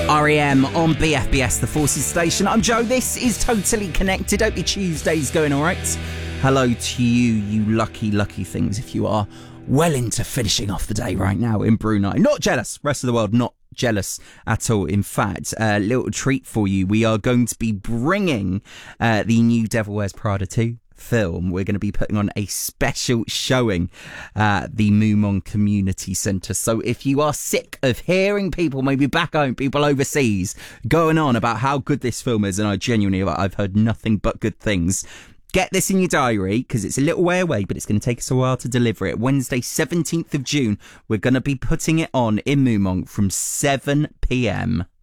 REM on BFBS, the Forces Station. I'm Joe. This is Totally Connected. Hope your Tuesday's going all right. Hello to you, you lucky, lucky things, if you are well into finishing off the day right now in Brunei. Not jealous. Rest of the world, not jealous at all. In fact, a little treat for you. We are going to be bringing the new Devil Wears Prada 2 film. We're going to be putting on a special showing at the Mumon Community Centre. So if you are sick of hearing people, maybe back home, people overseas, going on about how good this film is, and I've heard nothing but good things, get this in your diary, because it's a little way away, but it's going to take us a while to deliver it. Wednesday, 17th of June, we're going to be putting it on in Mumon from 7 p.m.